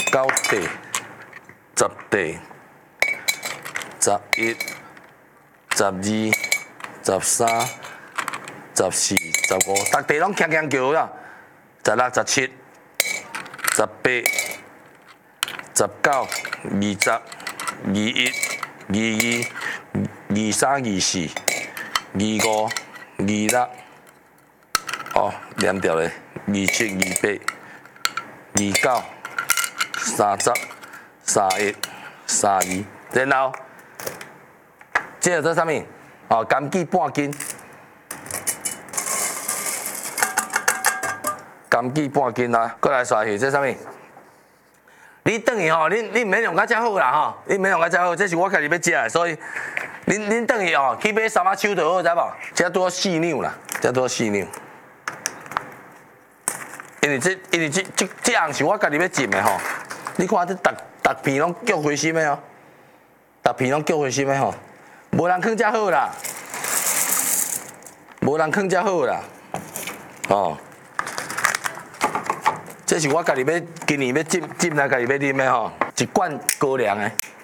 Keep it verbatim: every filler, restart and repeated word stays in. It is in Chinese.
九块，十块，十一，十二，十三，十四，十五，逐地拢强强叫啦。十六、十七、十八、十九、二十、二一、二二、二三、二四、二五、二六，哦，连掉咧，二七、二八、二九、三十、三一、三二，然后，这个做啥物？哦，柑橘半斤。柑橘半斤啊，过来刷去，这啥物？你等去吼，恁恁免用甲遮好啦吼，恁免用甲遮好，这是我家己要食的，所以恁恁等去吼，去买三仔手就好，知无？遮拄好四两啦，遮拄好四两。因为这因为这这这样是我家己要浸的吼，你看这逐逐片拢叫回心的哦，逐片拢叫回心的吼，无人囥遮好啦，无人囥遮好啦，哦。这是我家己要今年要浸浸来家己要啉的吼，一罐高粱的。